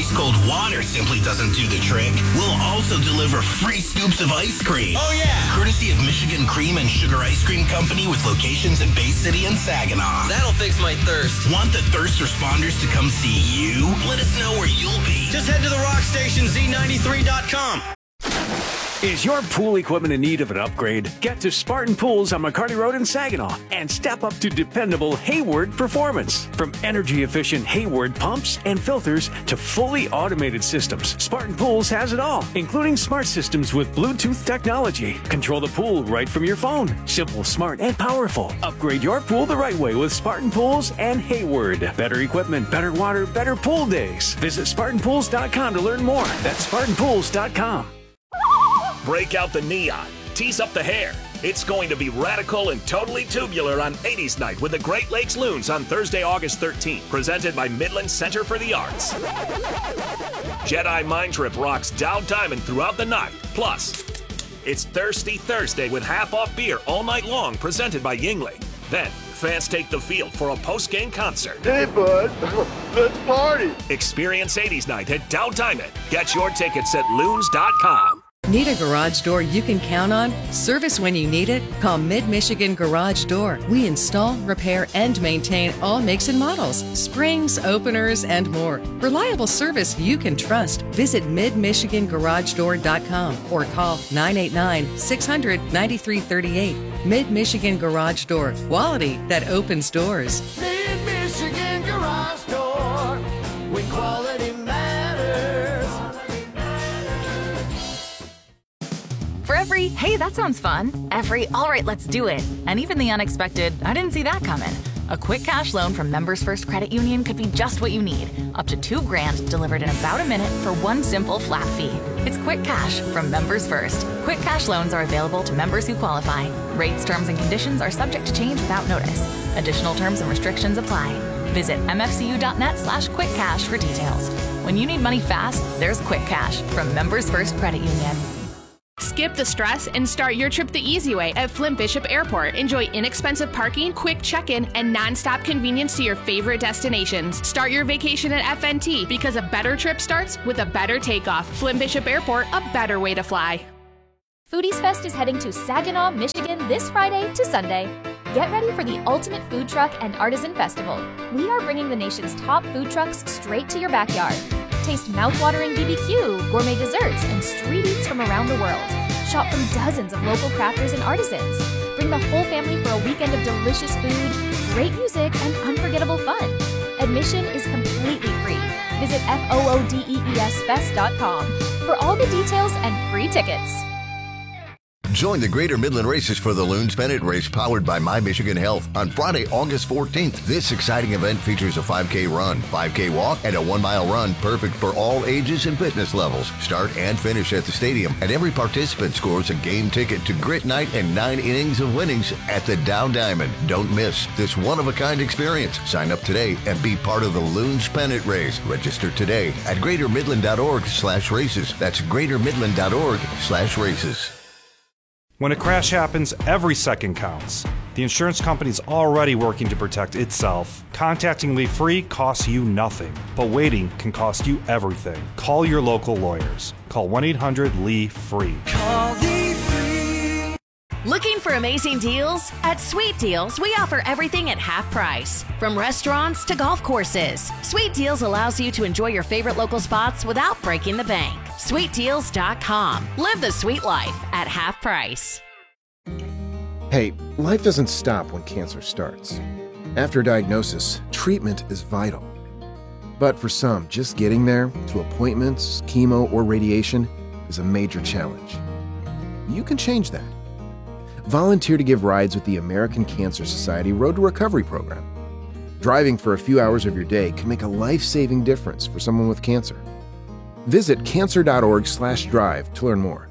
ice-cold water simply doesn't do the trick, we'll also deliver free scoops of ice cream. Oh, yeah! Courtesy of Michigan Cream and Sugar Ice Cream Company with locations in Bay City and Saginaw. That'll fix my thirst. Want the thirst responders to come see you? Let us know where you'll be. Just head to the rock station, Z93.com. Is your pool equipment in need of an upgrade? Get to Spartan Pools on McCarty Road in Saginaw and step up to dependable Hayward performance. From energy-efficient Hayward pumps and filters to fully automated systems, Spartan Pools has it all, including smart systems with Bluetooth technology. Control the pool right from your phone. Simple, smart, and powerful. Upgrade your pool the right way with Spartan Pools and Hayward. Better equipment, better water, better pool days. Visit SpartanPools.com to learn more. That's SpartanPools.com. Break out the neon, tease up the hair. It's going to be radical and totally tubular on 80s Night with the Great Lakes Loons on Thursday, August 13th, presented by Midland Center for the Arts. Jedi Mind Trip rocks Dow Diamond throughout the night. Plus, it's Thirsty Thursday with half-off beer all night long, presented by Yingling. Then, fans take the field for a post-game concert. Hey, bud, let's party. Experience 80s Night at Dow Diamond. Get your tickets at loons.com. Need a garage door you can count on? Service when you need it? Call Mid-Michigan Garage Door. We install, repair, and maintain all makes and models, springs, openers, and more. Reliable service you can trust. Visit midmichigangaragedoor.com or call 989-600-9338. Mid-Michigan Garage Door. Quality that opens doors. Mid-Michigan Garage Door. When quality matters. For every, hey, that sounds fun, every, all right, let's do it, and even the unexpected, I didn't see that coming. A quick cash loan from Members First Credit Union could be just what you need. Up to $2,000 delivered in about a minute for one simple flat fee. It's quick cash from Members First. Quick cash loans are available to members who qualify. Rates, terms, and conditions are subject to change without notice. Additional terms and restrictions apply. Visit mfcu.net/quickcash for details. When you need money fast, there's Quick Cash from Members First Credit Union. Skip the stress and start your trip the easy way at Flint Bishop Airport. Enjoy inexpensive parking, quick check-in, and non-stop convenience to your favorite destinations. Start your vacation at FNT because a better trip starts with a better takeoff. Flint Bishop Airport, a better way to fly. Foodies Fest is heading to Saginaw, Michigan this Friday to Sunday. Get ready for the ultimate food truck and artisan festival. We are bringing the nation's top food trucks straight to your backyard. Taste mouth-watering BBQ, gourmet desserts, and street eats from around the world. Shop from dozens of local crafters and artisans. Bring the whole family for a weekend of delicious food, great music, and unforgettable fun. Admission is completely free. Visit FOODEESFest.com for all the details and free tickets. Join the Greater Midland Races for the Loons Pennant Race powered by My Michigan Health on Friday, August 14th. This exciting event features a 5K run, 5K walk, and a 1-mile run perfect for all ages and fitness levels. Start and finish at the stadium, and every participant scores a game ticket to Grit Night and 9 innings of winnings at the Dow Diamond. Don't miss this one-of-a-kind experience. Sign up today and be part of the Loons Pennant Race. Register today at greatermidland.org/races. That's greatermidland.org/races. When a crash happens, every second counts. The insurance company's already working to protect itself. Contacting Lee Free costs you nothing, but waiting can cost you everything. Call your local lawyers. Call 1-800-LEE-FREE. Call Lee Free. Looking for amazing deals? At Sweet Deals, we offer everything at half price. From restaurants to golf courses. Sweet Deals allows you to enjoy your favorite local spots without breaking the bank. SweetDeals.com. Live the sweet life at half price. Hey, life doesn't stop when cancer starts. After diagnosis, treatment is vital. But for some, just getting there, to appointments, chemo, or radiation, is a major challenge. You can change that. Volunteer to give rides with the American Cancer Society Road to Recovery program. Driving for a few hours of your day can make a life-saving difference for someone with cancer. Visit cancer.org/drive to learn more.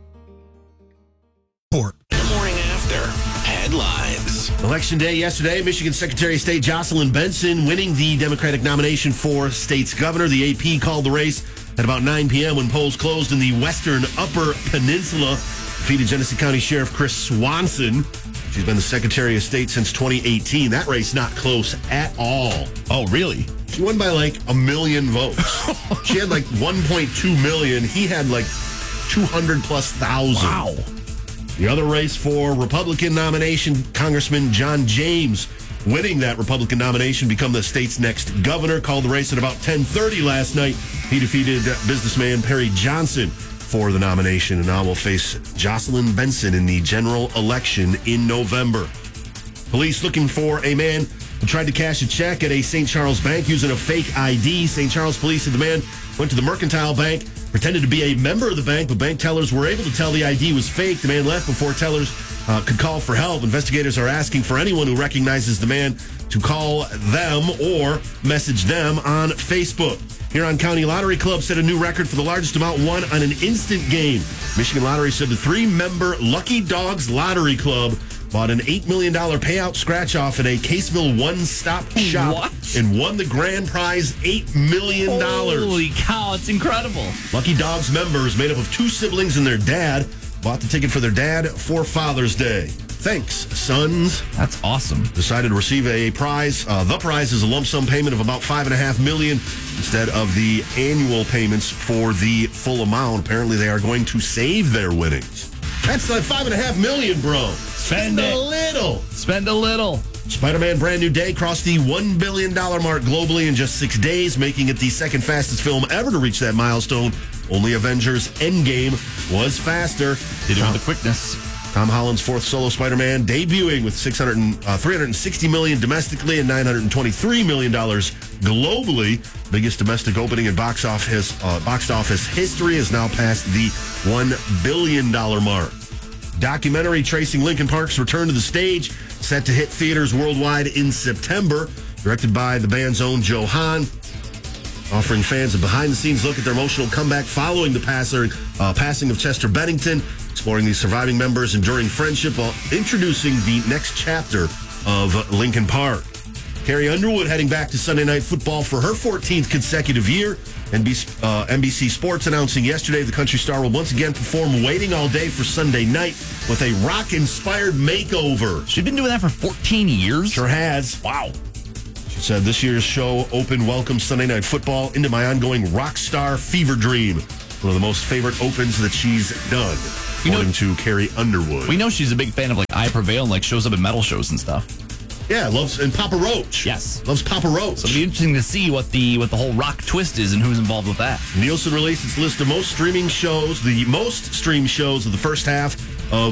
The morning after headlines. Election day yesterday, Michigan Secretary of State Jocelyn Benson winning the Democratic nomination for state's governor. The AP called the race at about 9 p.m. when polls closed in the western Upper Peninsula. Defeated Genesee County Sheriff Chris Swanson. She's been the Secretary of State since 2018. That race not close at all. Oh, really? She won by like 1 million votes. She had like 1.2 million. He had like 200,000+. Wow. The other race for Republican nomination, Congressman John James winning that Republican nomination, become the state's next governor. Called the race at about 10:30 last night. He defeated businessman Perry Johnson for the nomination and now will face Jocelyn Benson in the general election in November. Police looking for a man who tried to cash a check at a St. Charles bank using a fake ID. St. Charles police said the man went to the Mercantile Bank, pretended to be a member of the bank, but bank tellers were able to tell the ID was fake. The man left before tellers could call for help. Investigators are asking for anyone who recognizes the man to call them or message them on Facebook. Huron County Lottery Club set a new record for the largest amount won on an instant game. Michigan Lottery said the 3-member Lucky Dogs Lottery Club bought an $8 million payout scratch-off at a Caseville one-stop shop and won the grand prize $8 million. Holy cow, it's incredible. Lucky Dogs members, made up of 2 siblings and their dad, bought the ticket for their dad for Father's Day. Thanks, sons. That's awesome. Decided to receive a prize. The prize is a lump sum payment of about $5.5 million instead of the annual payments for the full amount. Apparently, they are going to save their winnings. That's like $5.5 million, bro. Spend a little. Spend a little. Spider-Man Brand New Day crossed the $1 billion mark globally in just 6 days, making it the second fastest film ever to reach that milestone. Only Avengers Endgame was faster. Did it with the quickness. Tom Holland's 4th solo Spider-Man debuting with $360 million domestically and $923 million globally. Biggest domestic opening in box office history has now passed the $1 billion mark. Documentary tracing Linkin Park's return to the stage, set to hit theaters worldwide in September. Directed by the band's own Joe Hahn, offering fans a behind-the-scenes look at their emotional comeback following the passing of Chester Bennington, exploring the surviving members' enduring friendship while introducing the next chapter of Linkin Park. Carrie Underwood heading back to Sunday Night Football for her 14th consecutive year. NBC Sports announcing yesterday the country star will once again perform Waiting All Day for Sunday Night with a rock-inspired makeover. She's been doing that for 14 years? Sure has. Wow. She said this year's show open welcomes Sunday Night Football into my ongoing rock star fever dream. One of the most favorite opens that she's done, according to Carrie Underwood. We know she's a big fan of like I Prevail and like shows up at metal shows and stuff. Yeah, and Papa Roach. Yes. Loves Papa Roach. So it'll be interesting to see what the whole rock twist is and who's involved with that. Nielsen released its list of most streaming shows, the most streamed shows of the first half of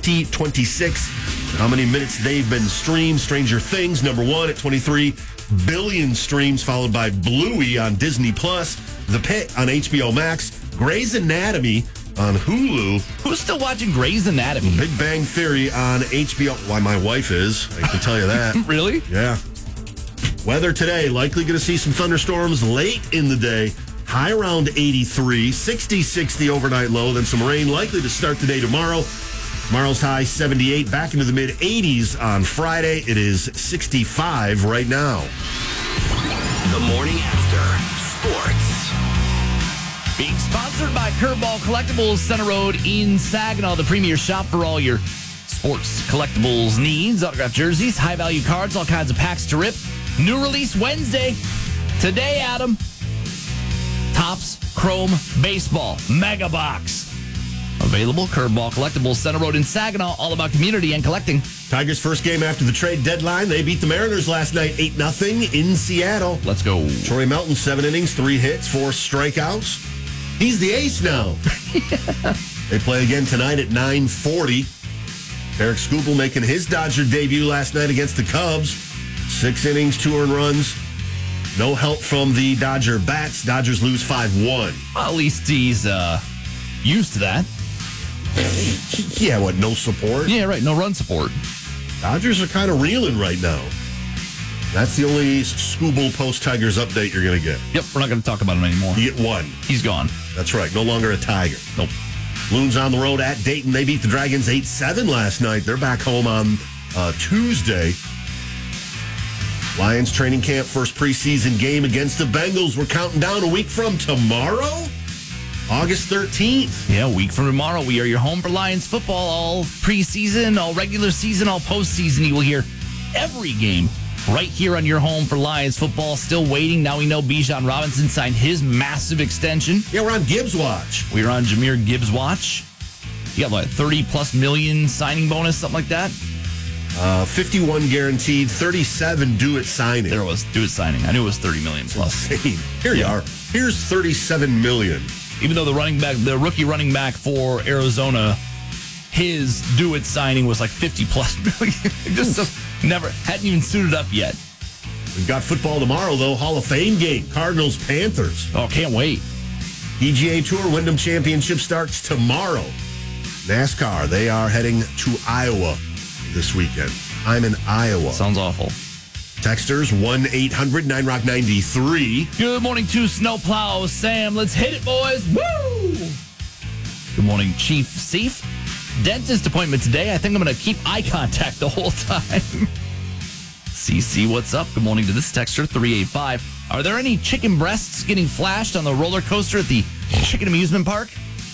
2026. How many minutes they've been streamed. Stranger Things, number 1 at 23 billion streams, followed by Bluey on Disney+, The Pit on HBO Max, Grey's Anatomy on Hulu. Who's still watching Grey's Anatomy? Big Bang Theory on HBO. Why, my wife is. I can tell you that. Really? Yeah. Weather today, likely going to see some thunderstorms late in the day. High around 83, 66 the overnight low, then some rain likely to start the day tomorrow. Tomorrow's high 78, back into the mid-80s on Friday. It is 65 right now. The Morning After. Sports. Being sponsored by Curveball Collectibles, Center Road in Saginaw, the premier shop for all your sports collectibles needs. Autographed jerseys, high-value cards, all kinds of packs to rip. New release Wednesday. Today, Adam. Topps Chrome Baseball Mega Box. Available, Curveball Collectibles, Center Road in Saginaw, all about community and collecting. Tigers' first game after the trade deadline. They beat the Mariners last night 8-0 in Seattle. Let's go. Troy Melton, 7 innings, 3 hits, 4 strikeouts. He's the ace now. They play again tonight at 9:40. Eric Skubal making his Dodger debut last night against the Cubs. 6 innings, 2 earned runs. No help from the Dodger bats. Dodgers lose 5-1. Well, at least he's used to that. Yeah, what, no support? Yeah, right, no run support. Dodgers are kind of reeling right now. That's the only Skubal post-Tigers update you're going to get. Yep, we're not going to talk about him anymore. You get one. He's gone. That's right, no longer a Tiger. Nope. Loons on the road at Dayton. They beat the Dragons 8-7 last night. They're back home on Tuesday. Lions training camp, first preseason game against the Bengals. We're counting down a week from tomorrow, August 13th. Yeah, a week from tomorrow. We are your home for Lions football, all preseason, all regular season, all postseason. You will hear every game right here on your home for Lions football. Still waiting. Now we know Bijan Robinson signed his massive extension. Yeah, we're on Gibbs watch. We're on Jahmyr Gibbs watch. You got, 30-plus million signing bonus, something like that? 51 guaranteed, 37 due at signing. There it was, due at signing. I knew it was 30 million plus. Insane. Here you are. Here's 37 million. Even though the rookie running back for Arizona, his due at signing was like 50-plus million. Just hadn't even suited up yet. We've got football tomorrow, though. Hall of Fame game. Cardinals-Panthers. Oh, can't wait. PGA Tour Wyndham Championship starts tomorrow. NASCAR, they are heading to Iowa this weekend. I'm in Iowa. Sounds awful. Texters 1-800-9ROCK-93. Good morning to Snowplow Sam. Let's hit it, boys. Woo! Good morning, Chief Seif. Dentist appointment today. I think I'm going to keep eye contact the whole time. CC, what's up? Good morning to this texter, 385. Are there any chicken breasts getting flashed on the roller coaster at the Chicken Amusement Park?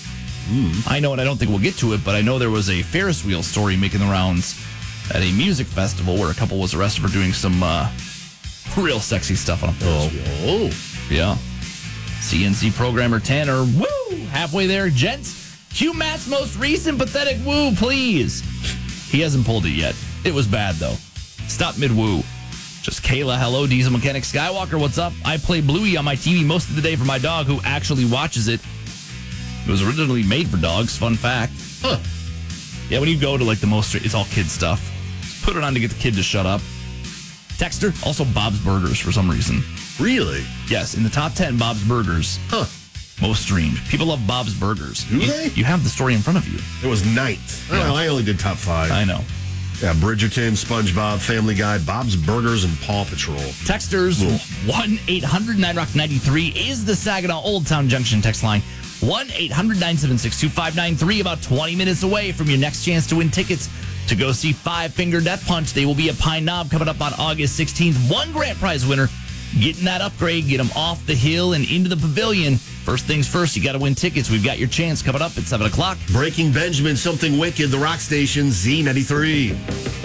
I know, and I don't think we'll get to it, but I know there was a Ferris wheel story making the rounds at a music festival where a couple was arrested for doing some real sexy stuff on a Ferris wheel. Oh. Yeah. CNC programmer Tanner, woo! Halfway there, gents. Cue Matt's most recent pathetic woo, please. He hasn't pulled it yet. It was bad, though. Stop mid-woo. Just Kayla, hello, Diesel Mechanic Skywalker, what's up? I play Bluey on my TV most of the day for my dog who actually watches it. It was originally made for dogs, fun fact. Huh. Yeah, when you go to the most, it's all kid stuff. Just put it on to get the kid to shut up. Texter, also Bob's Burgers for some reason. Really? Yes, in the top 10, Bob's Burgers. Huh. Most streamed. People love Bob's Burgers. Do they? You have the story in front of you. It was ninth. Yeah. Oh, I only did top 5. I know. Yeah, Bridgerton, SpongeBob, Family Guy, Bob's Burgers, and Paw Patrol. Texters, 1-800-9ROCK-93 is the Saginaw Old Town Junction text line. 1-800-976-2593, about 20 minutes away from your next chance to win tickets to go see Five Finger Death Punch. They will be at Pine Knob coming up on August 16th. One grand prize winner getting that upgrade, get them off the hill and into the pavilion. First things first, you got to win tickets. We've got your chance coming up at 7 o'clock. Breaking Benjamin, Something Wicked, the rock station, Z93.